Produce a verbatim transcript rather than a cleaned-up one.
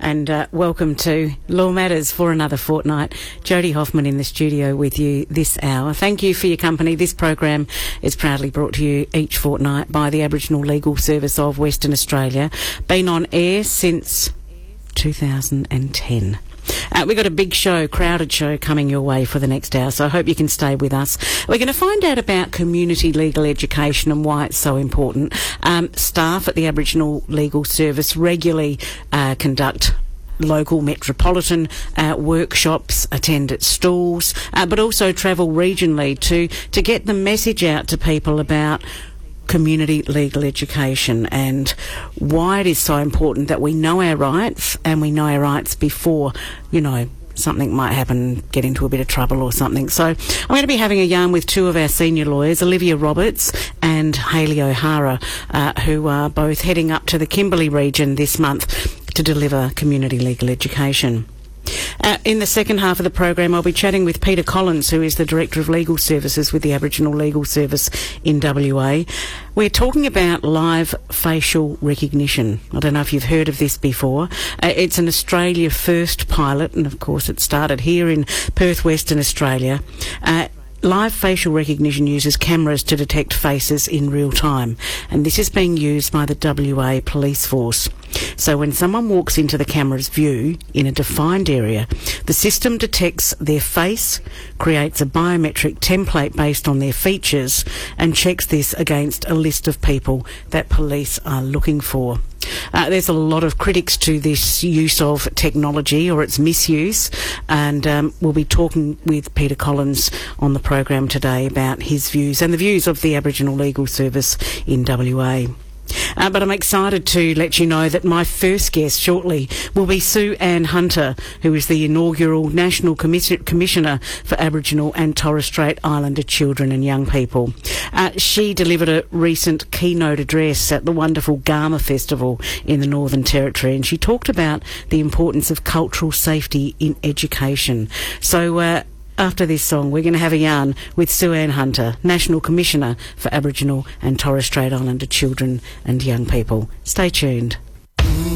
and uh, welcome to Law Matters for another fortnight. Jodie Hoffman in the studio with you this hour. Thank you for your company. This program is proudly brought to you each fortnight by the Aboriginal Legal Service of Western Australia. Been on air since two thousand ten. Uh, we've got a big show, crowded show coming your way for the next hour, so I hope you can stay with us. We're going to find out about community legal education and why it's so important. Um, staff at the Aboriginal Legal Service regularly uh, conduct local metropolitan uh, workshops, attend at stalls, uh, but also travel regionally to, to get the message out to people about community legal education and why it is so important that we know our rights and we know our rights before, you know, something might happen, get into a bit of trouble or something. So I'm going to be having a yarn with two of our senior lawyers, Olivia Roberts and Hayley O'Hara, uh, who are both heading up to the Kimberley region this month to deliver community legal education. Uh, in the second half of the program, I'll be chatting with Peter Collins, who is the Director of Legal Services with the Aboriginal Legal Service in W A. We're talking about live facial recognition. I don't know if you've heard of this before. Uh, it's an Australia first pilot, and of course it started here in Perth, Western Australia. Uh, Live facial recognition uses cameras to detect faces in real time, and this is being used by the W A Police Force. So when someone walks into the camera's view in a defined area, the system detects their face, creates a biometric template based on their features, and checks this against a list of people that police are looking for. Uh, there's a lot of critics to this use of technology or its misuse, and um, we'll be talking with Peter Collins on the program today about his views and the views of the Aboriginal Legal Service in W A. Uh, but I'm excited to let you know that my first guest shortly will be Sue Ann Hunter, who is the inaugural National Commis- Commissioner for Aboriginal and Torres Strait Islander Children and Young People. Uh, she delivered a recent keynote address at the wonderful Garma Festival in the Northern Territory, and she talked about the importance of cultural safety in education. So uh, after this song, we're going to have a yarn with Sue Ann Hunter, National Commissioner for Aboriginal and Torres Strait Islander Children and Young People. Stay tuned.